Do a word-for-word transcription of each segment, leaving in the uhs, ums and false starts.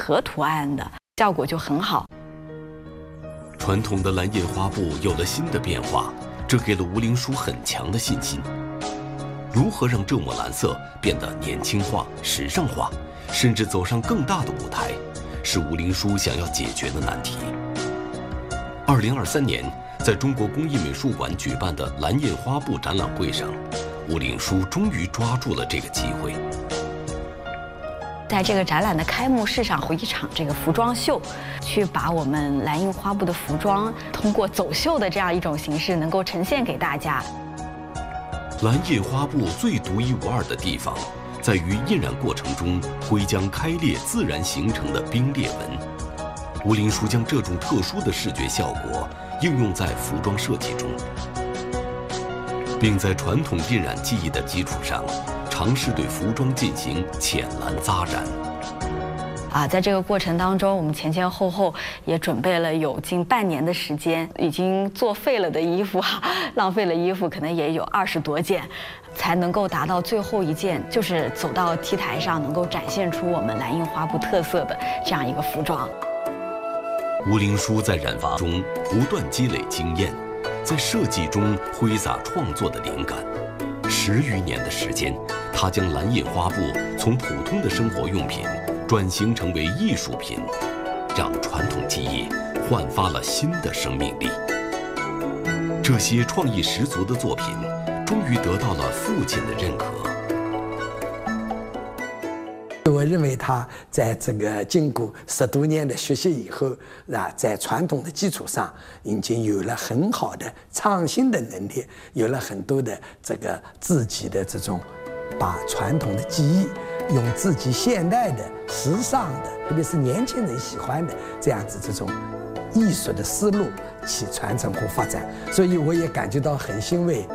盒图案的，效果就很好。 传统的蓝印花布有了新的变化，这给了吴林书很强的信心。如何让这抹蓝色变得年轻化、时尚化，甚至走上更大的舞台，是吴林书想要解决的难题。二零二三年，在中国工艺美术馆举办的蓝印花布展览会上，吴林书终于抓住了这个机会。 在这个展览的开幕式上，一场这个服装秀，去把我们蓝印花布的服装通过走秀的这样一种形式，能够呈现给大家。 蓝印花布最独一无二的地方，在于印染过程中灰浆开裂自然形成的冰裂纹。吴林书将这种特殊的视觉效果应用在服装设计中，并在传统印染技艺的基础上，尝试对服装进行浅蓝扎染。 啊，在这个过程当中，我们前前后后也准备了有近半年的时间，已经作废了的衣服哈、啊，浪费了衣服可能也有二十多件，才能够达到最后一件，就是走到 T 台上能够展现出我们蓝印花布特色的这样一个服装。 吴林书在染发中不断积累经验，在设计中挥洒创作的灵感。十余年的时间，他将蓝印花布从普通的生活用品转型成为艺术品，让传统技艺焕发了新的生命力。这些创意十足的作品，终于得到了父亲的认可。 我认为他在这个经过十多年的学习以后，啊，在传统的基础上已经有了很好的创新的能力，有了很多的这个自己的这种，把传统的技艺用自己现代的、时尚的，特别是年轻人喜欢的这样子这种艺术的思路去传承和发展，所以我也感觉到很欣慰。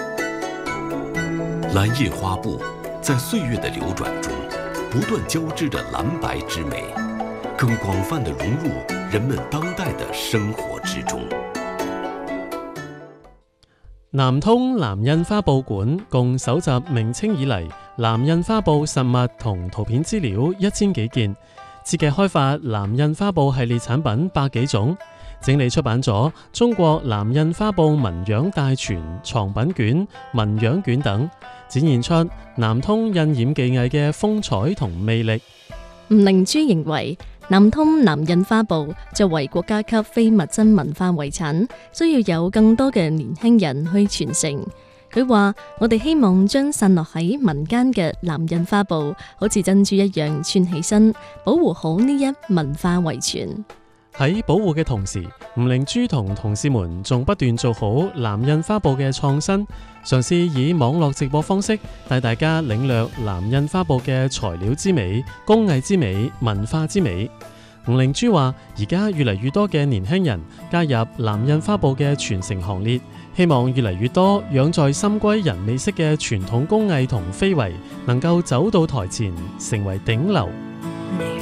蓝印花布在岁月的流转中，不断交织着蓝白之美，更广泛地融入人们當代的生活之中。 南通藍印花布館共搜集明清以嚟藍印花布實物同圖片資料一千幾件，設計開發藍印花布系列產品百幾種，整理出版咗《中國藍印花布紋樣大全》藏品卷、紋樣卷等，展現出南通印染技藝嘅風采同魅力。 吳靈珠認為，南通藍印花布作為國家級非物質文化遺產，需要有更多嘅年輕人去傳承。佢話：我哋希望將散落喺民間嘅藍印花布，好似珍珠一樣串起身，保護好呢一文化遺傳。 喺保護嘅同時，吳靈珠同同事們仲不斷做好藍印花布嘅創新，嘗試以網絡直播方式帶大家領略藍印花布嘅材料之美、工藝之美、文化之美。吳靈珠話：而家越嚟越多嘅年輕人加入藍印花布嘅傳承行列，希望越嚟越多養在深閨人未識嘅傳統工藝同非遺能夠走到台前，成為頂流。